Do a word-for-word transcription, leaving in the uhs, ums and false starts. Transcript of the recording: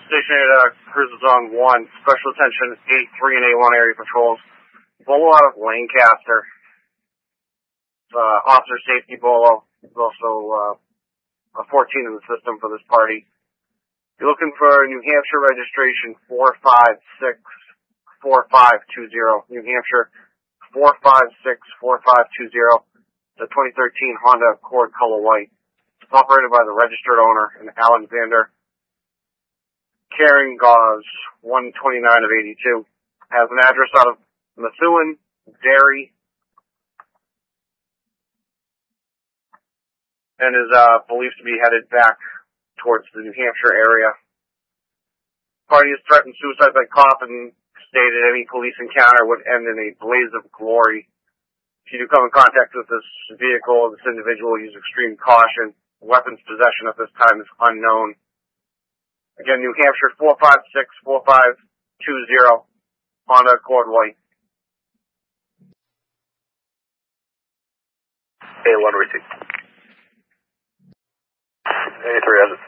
stationed at uh, Cruiser Zone one, special attention A three and A one area patrols. Bolo out of Lancaster. Uh, officer safety Bolo. There's also uh, a fourteen in the system for this party. You're looking for New Hampshire registration four five six four five two zero. New Hampshire four five six four five two zero. The twenty thirteen Honda Accord color white. It's operated by the registered owner in Alexander. Karen Gauze, one twenty-nine of eighty-two. Has an address out of Methuen, Derry, and is uh, believed to be headed back towards the New Hampshire area. Party has threatened suicide by cop and stated any police encounter would end in a blaze of glory. If you do come in contact with this vehicle, this individual, use extreme caution. Weapons possession at this time is unknown. Again, New Hampshire four five six four five two zero, Honda Accord white. A one receipt. eighty-three has it.